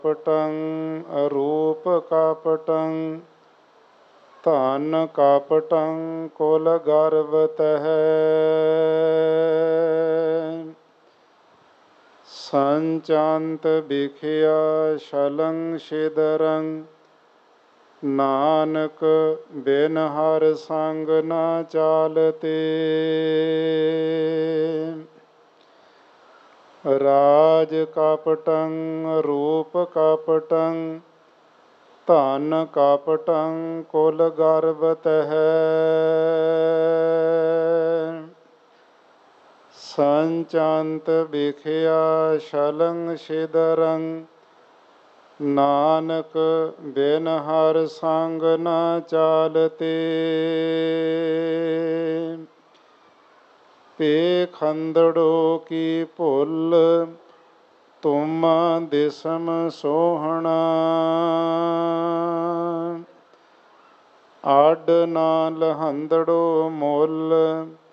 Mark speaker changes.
Speaker 1: ਕਪਟੰ ਅਰੂਪ ਕਪਟੰ ਧਨ ਕਪਟੰ ਕੁਲ ਗਰਭ ਤਹਿ ਸੰਚੰਤ ਬਿਖਿਆ ਸ਼ਲੰ ਸ਼ਿਦਰੰ ਨਾਨਕ ਬਿਨ ਹਰ ਸੰਗ ਨਾ ਚਾਲਤੇ ਰਾਜ ਕਪਟੰ ਰੂਪ ਕਪਟੰ ਧਨ ਕਪਟੰ ਕੁਲ ਗਰਭ ਤਹਿ ਸੰਚੰਤ ਬਿਖਿਆ ਸ਼ਲੰ ਸ਼ਿਦਰੰ ਨਾਨਕ ਬਿਨ ਹਰ ਸੰਗ ਨਾ ਚਾਲਤੇ ਪੇਖੰਦੜੋ ਕੀ ਭੁੱਲ ਤੁਮ ਦਿਸਮ ਸੋਹਣਾ ਅੱਡ ਨਾ ਲਹੰਦੜੋ ਮੁੱਲ